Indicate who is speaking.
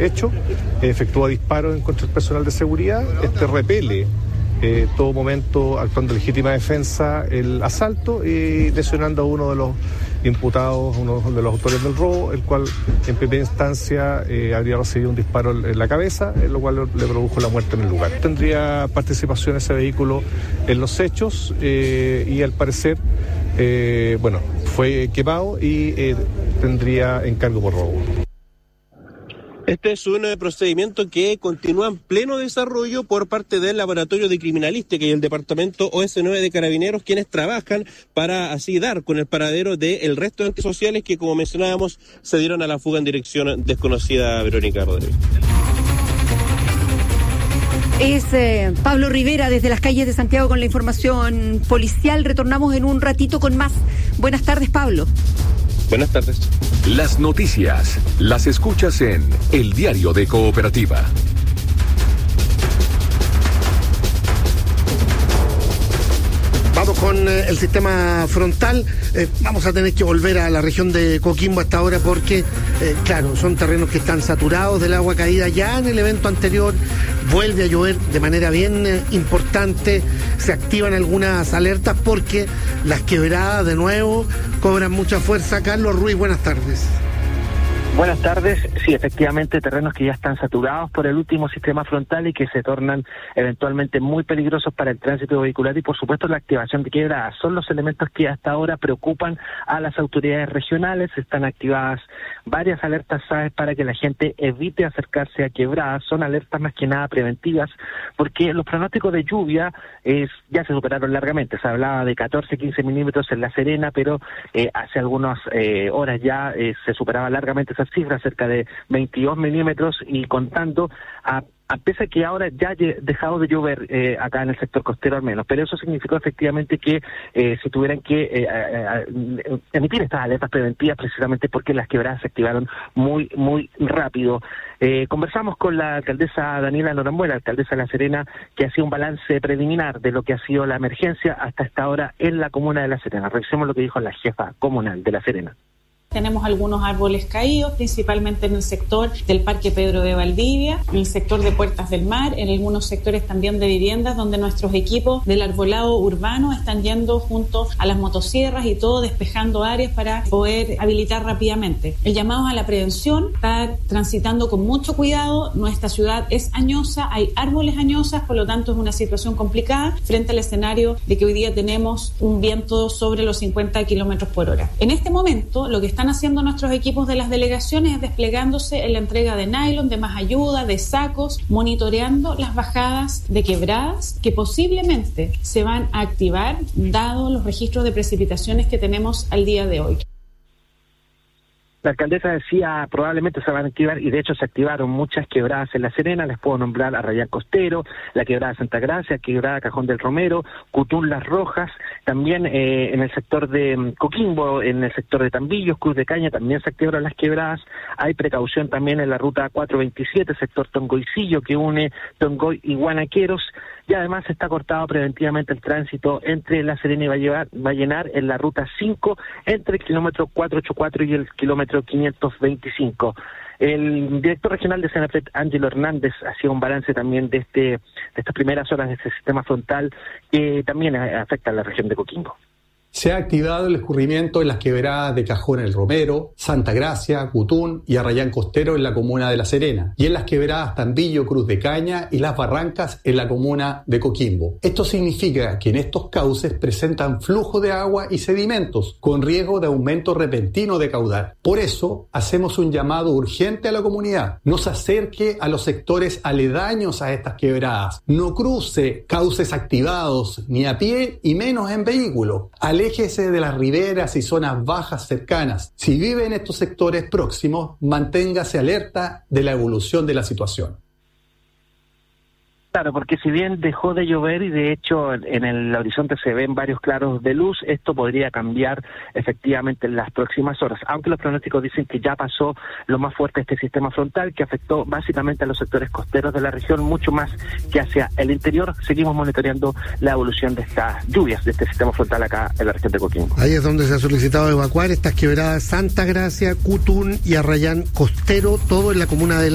Speaker 1: hecho, efectúa disparos en contra del personal de seguridad, repele todo momento, actuando en legítima defensa, el asalto y lesionando a uno de los imputados, uno de los autores del robo, el cual en primera instancia habría recibido un disparo en la cabeza, lo cual le produjo la muerte en el lugar. Tendría participación ese vehículo en los hechos y al parecer, fue quemado y tendría encargo por robo.
Speaker 2: Este es un procedimiento que continúa en pleno desarrollo por parte del Laboratorio de Criminalística y el Departamento OS9 de Carabineros, quienes trabajan para así dar con el paradero del resto de entes sociales que, como mencionábamos, se dieron a la fuga en dirección desconocida. Verónica Rodríguez.
Speaker 3: Es Pablo Rivera desde las calles de Santiago con la información policial. Retornamos en un ratito con más. Buenas tardes, Pablo.
Speaker 2: Buenas tardes.
Speaker 4: Las noticias las escuchas en El Diario de Cooperativa.
Speaker 5: Vamos con el sistema frontal. Vamos a tener que volver a la región de Coquimbo hasta ahora porque, claro, son terrenos que están saturados del agua caída ya en el evento anterior. Vuelve a llover de manera bien importante. Se activan algunas alertas porque las quebradas de nuevo cobran mucha fuerza. Carlos Ruiz, buenas tardes.
Speaker 6: Buenas tardes. Sí, efectivamente, terrenos que ya están saturados por el último sistema frontal y que se tornan eventualmente muy peligrosos para el tránsito vehicular y, por supuesto, la activación de quebradas. Son los elementos que hasta ahora preocupan a las autoridades regionales. Están activadas varias alertas, ¿sabes?, para que la gente evite acercarse a quebradas. Son alertas más que nada preventivas porque los pronósticos de lluvia ya se superaron largamente. Se hablaba de 14-15 milímetros en La Serena, pero hace algunas horas ya se superaba largamente esa cifra, cerca de 22 milímetros y contando, a pesar que ahora ya ha dejado de llover acá en el sector costero al menos, pero eso significó efectivamente que se tuvieran que emitir estas alertas preventivas precisamente porque las quebradas se activaron muy, muy rápido. Conversamos con la alcaldesa Daniela Norambuena, alcaldesa de La Serena, que hacía un balance preliminar de lo que ha sido la emergencia hasta esta hora en la comuna de La Serena. Revisemos lo que dijo la jefa comunal de La Serena.
Speaker 7: Tenemos algunos árboles caídos, principalmente en el sector del Parque Pedro de Valdivia, en el sector de Puertas del Mar, en algunos sectores también de viviendas, donde nuestros equipos del arbolado urbano están yendo junto a las motosierras y todo, despejando áreas para poder habilitar rápidamente. El llamado a la prevención, estar transitando con mucho cuidado. Nuestra ciudad es añosa, hay árboles añosas, por lo tanto es una situación complicada frente al escenario de que hoy día tenemos un viento sobre los 50 kilómetros por hora. En este momento, lo que están haciendo nuestros equipos de las delegaciones es desplegándose en la entrega de nylon, de más ayuda, de sacos, monitoreando las bajadas de quebradas que posiblemente se van a activar dado los registros de precipitaciones que tenemos al día de hoy.
Speaker 6: La alcaldesa decía probablemente se van a activar, y de hecho se activaron muchas quebradas en La Serena. Les puedo nombrar Arrayán Costero, la quebrada Santa Gracia, quebrada Cajón del Romero, Cutún Las Rojas, también en el sector de Coquimbo, en el sector de Tambillos, Cruz de Caña, también se activaron las quebradas. Hay precaución también en la ruta 427, sector Tongoycillo, que une Tongoy y Guanaqueros, y además está cortado preventivamente el tránsito entre La Serena y Vallenar en la ruta 5, entre el kilómetro 484 y el kilómetro 525. El director regional de Senapred, Ángelo Hernández, hacía un balance también de estas primeras horas de este sistema frontal que también afecta a la región de Coquimbo.
Speaker 8: Se ha activado el escurrimiento en las quebradas de Cajón el Romero, Santa Gracia, Cutún y Arrayán Costero en la comuna de La Serena, y en las quebradas Tambillo, Cruz de Caña y Las Barrancas en la comuna de Coquimbo. Esto significa que en estos cauces presentan flujo de agua y sedimentos, con riesgo de aumento repentino de caudal. Por eso, hacemos un llamado urgente a la comunidad. No se acerque a los sectores aledaños a estas quebradas. No cruce cauces activados, ni a pie y menos en vehículo. Aléjese de las riberas y zonas bajas cercanas. Si vive en estos sectores próximos, manténgase alerta de la evolución de la situación.
Speaker 6: Claro, porque si bien dejó de llover y de hecho en el horizonte se ven varios claros de luz, esto podría cambiar efectivamente en las próximas horas, aunque los pronósticos dicen que ya pasó lo más fuerte de este sistema frontal que afectó básicamente a los sectores costeros de la región, mucho más que hacia el interior. Seguimos monitoreando la evolución de estas lluvias, de este sistema frontal acá en la región de Coquimbo.
Speaker 5: Ahí es donde se ha solicitado evacuar estas quebradas Santa Gracia, Cutún y Arrayán Costero, todo en la comuna de